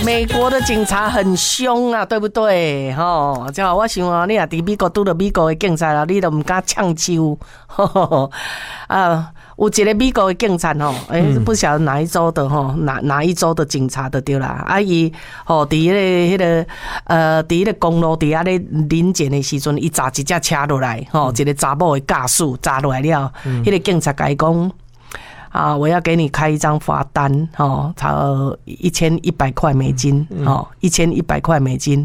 美国的警察很凶啊，对不对？吼，叫我想啊，你也伫美国拄到美国的警察啦，你都唔敢呛手。有一个美国的警察吼，不晓得哪一州的吼，哪一州的警察的对啦。啊，伊吼伫迄个伫迄个公路底下咧临检的时阵，伊砸一架车落来，吼，一个查某的驾驶砸落来了，迄个警察甲伊讲。我要给你开一张罚单，差1100块美金，1100块美金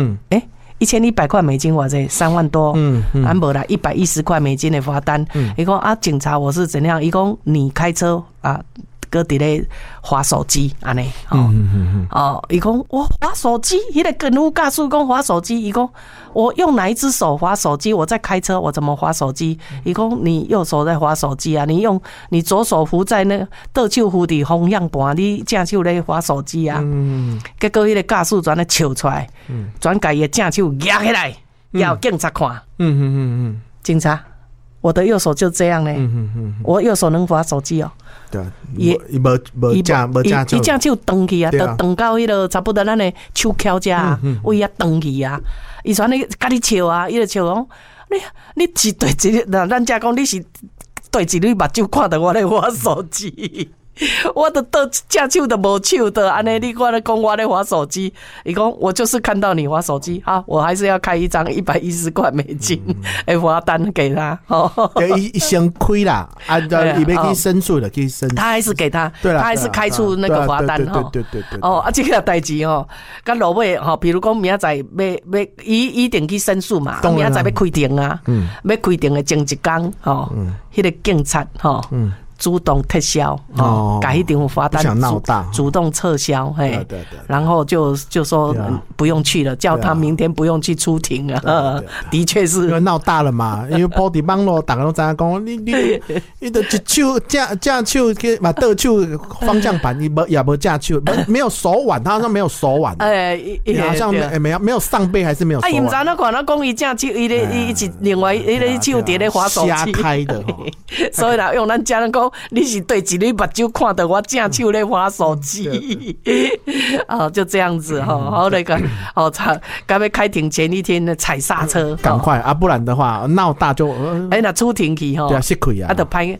，1100块美金我这3万多，没啦，110块美金的罚单。伊讲警察我是怎样？伊讲你开车搁伫咧滑手机安尼，伊讲我滑手机，迄个跟路驾驶讲滑手机，伊讲我用哪一只手滑手机？我在开车，我怎么滑手机？伊讲你右手在滑手机啊，你左手扶在那个倒手扶伫方向盘，你正手咧滑手机啊。结果迄个驾驶转咧笑出来，转家伊的正手压起来，要警察看。警察，我的右手就这样呢。我右手能滑手机哦。 对，伊无正手断去啊，就断到迄个差不多咱的手翘遮啊，位啊断去啊。伊说你甲你笑啊，伊就笑讲你是对一日，咱遮讲你是对一日目睭看到我咧滑手机。我的正手都无手的，安尼你过来讲我在滑手机，伊讲我就是看到你滑手机，好，我还是要开一张110块美金的罚单给他。 伊先亏啦，伊要去申诉的，去申诉。 他还是给他，他还是开出那个罚单哈。 对。 这个代志哦，甲落尾哈，比如讲明仔载要一定去申诉嘛，明仔载要开庭啊，要开庭的前一天吼，迄个警察吼。主动撤销把一张罚单主动撤销，对，然后就说不用去了，叫他明天不用去出庭了。的确是因为闹大了嘛，因为跑伫网络，大家都知影讲，你的一手正手去嘛，倒手方向盘，你也无正手，没有手腕，他好像没有手腕，好像没有上背还是没有手腕。 伊唔知那看那讲伊正手，伊另外伊咧手伫咧滑手机， 瞎开的， 所以啦，用咱家人讲。你是对一日目睭看到我正手咧滑手机，就这样子好那个该要开庭前一天呢踩刹车， 赶快不然的话闹大就那出庭去对啊，吃亏啊， 就歹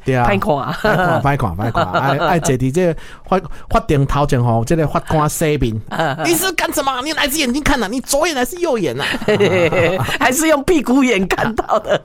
看， 爱坐伫这法庭头前这个法官说明，你是干什么？你哪只眼睛看啊？你左眼还是右眼啊？ 还是用屁股眼看到的？